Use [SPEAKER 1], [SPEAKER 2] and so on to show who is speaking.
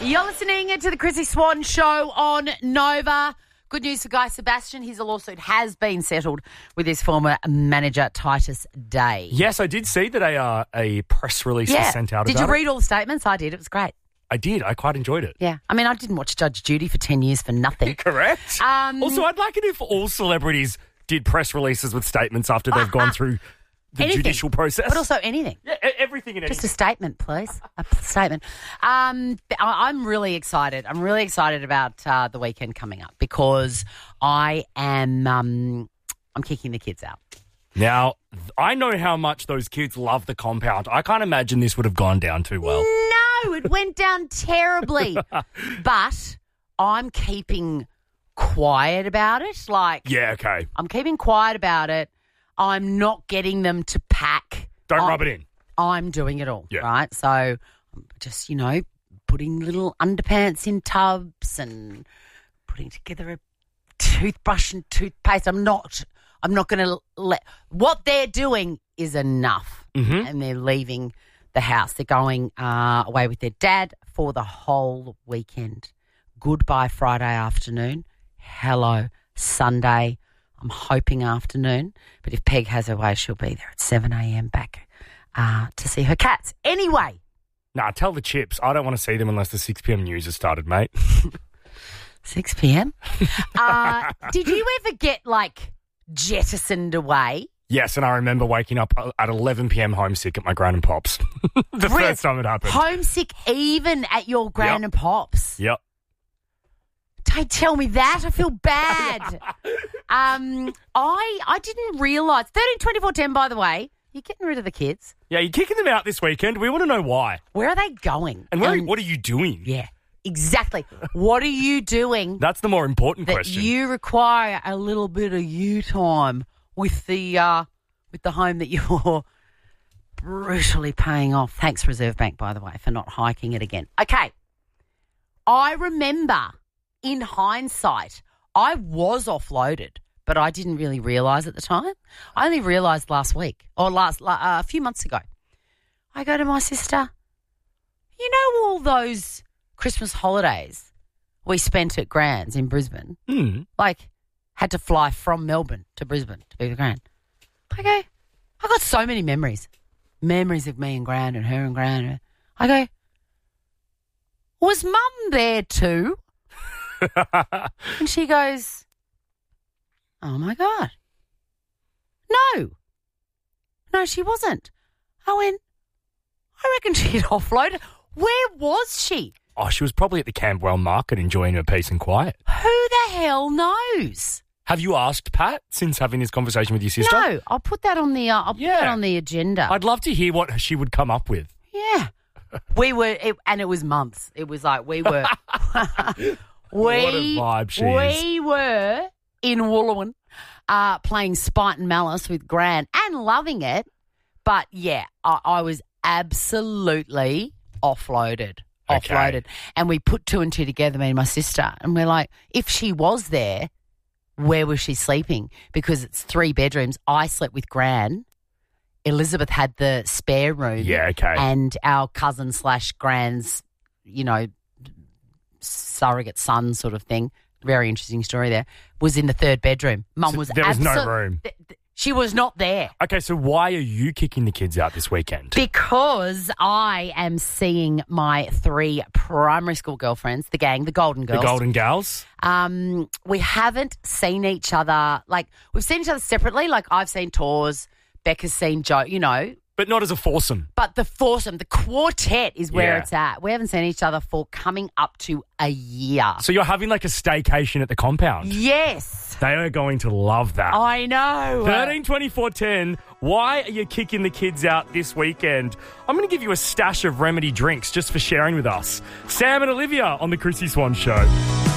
[SPEAKER 1] You're listening to the Chrissy Swan Show on Nova. Good news for Guy Sebastian. His lawsuit has been settled with his former manager, Titus Day.
[SPEAKER 2] Yes, I did see that a press release was sent out about it.
[SPEAKER 1] Did you read all the statements? I did. It was great.
[SPEAKER 2] I did. I quite enjoyed it.
[SPEAKER 1] Yeah. I mean, I didn't watch Judge Judy for 10 years for nothing.
[SPEAKER 2] Correct. Also, I'd like it if all celebrities did press releases with statements after they've gone through the judicial process.
[SPEAKER 1] But also anything.
[SPEAKER 2] Yeah, everything and anything.
[SPEAKER 1] Just a statement, please. A statement. I'm really excited. I'm really excited about the weekend coming up because I am I'm kicking the kids out.
[SPEAKER 2] Now, I know how much those kids love the compound. I can't imagine this would have gone down too well.
[SPEAKER 1] No, it went down terribly. But I'm keeping quiet about it.
[SPEAKER 2] Yeah, okay.
[SPEAKER 1] I'm keeping quiet about it. I'm not getting them to pack.
[SPEAKER 2] Don't rub it in.
[SPEAKER 1] I'm doing it all, right? So I'm just, putting little underpants in tubs and putting together a toothbrush and toothpaste. I'm not going to let... What they're doing is enough, and they're leaving the house. They're going away with their dad for the whole weekend. Goodbye Friday afternoon. Hello Sunday. I'm hoping afternoon, but if Peg has her way, she'll be there at 7 a.m. back to see her cats. Anyway.
[SPEAKER 2] Nah, tell the chips. I don't want to see them unless the 6 p.m. news has started, mate.
[SPEAKER 1] 6 p.m.? Did you ever get, jettisoned away?
[SPEAKER 2] Yes, and I remember waking up at 11 p.m. homesick at my gran and pops. First time it happened.
[SPEAKER 1] Homesick even at your gran and pops?
[SPEAKER 2] Yep.
[SPEAKER 1] Don't tell me that. I feel bad. I didn't realise. 13, 24, 10, by the way. You're getting rid of the kids.
[SPEAKER 2] Yeah, you're kicking them out this weekend. We want to know why.
[SPEAKER 1] Where are they going?
[SPEAKER 2] And what are you doing?
[SPEAKER 1] Yeah, exactly. What are you doing?
[SPEAKER 2] That's the more important question.
[SPEAKER 1] You require a little bit of you time with the home that you're brutally paying off. Thanks, Reserve Bank, by the way, for not hiking it again. Okay. I remember... In hindsight, I was offloaded, but I didn't really realise at the time. I only realised last week or a few months ago. I go to my sister, all those Christmas holidays we spent at Gran's in Brisbane, had to fly from Melbourne to Brisbane to be with Gran. I go, I got so many memories of me and Gran and her and Gran. I go, was Mum there too? And she goes, oh, my God. No, she wasn't. I went, I reckon she'd offloaded. Where was she?
[SPEAKER 2] Oh, she was probably at the Camberwell Market enjoying her peace and quiet.
[SPEAKER 1] Who the hell knows?
[SPEAKER 2] Have you asked Pat since having this conversation with your sister?
[SPEAKER 1] No, I'll put that on the that on the agenda.
[SPEAKER 2] I'd love to hear what she would come up with.
[SPEAKER 1] Yeah. And it was months. It was like we were...
[SPEAKER 2] What a vibe she is.
[SPEAKER 1] We were in Wooloowin playing Spite and Malice with Gran and loving it. But, yeah, I was absolutely offloaded.
[SPEAKER 2] Okay.
[SPEAKER 1] And we put two and two together, me and my sister, and we're like, if she was there, where was she sleeping? Because it's 3 bedrooms. I slept with Gran. Elizabeth had the spare room.
[SPEAKER 2] Yeah, okay.
[SPEAKER 1] And our cousin / Gran's, surrogate son sort of thing, very interesting story there, was in the 3rd bedroom. Mum was
[SPEAKER 2] there was no room.
[SPEAKER 1] She was not there.
[SPEAKER 2] Okay, so why are you kicking the kids out this weekend?
[SPEAKER 1] Because I am seeing my 3 primary school girlfriends, the gang, the Golden Girls.
[SPEAKER 2] The Golden Gals?
[SPEAKER 1] We haven't seen each other. We've seen each other separately. I've seen Tors, Becca's seen Joe,
[SPEAKER 2] But not as a foursome.
[SPEAKER 1] But the foursome, the quartet is where it's at. We haven't seen each other for coming up to a year.
[SPEAKER 2] So you're having a staycation at the compound?
[SPEAKER 1] Yes.
[SPEAKER 2] They are going to love that.
[SPEAKER 1] I know.
[SPEAKER 2] 13, 24, 10. Why are you kicking the kids out this weekend? I'm going to give you a stash of remedy drinks just for sharing with us. Sam and Olivia on the Chrissy Swan Show.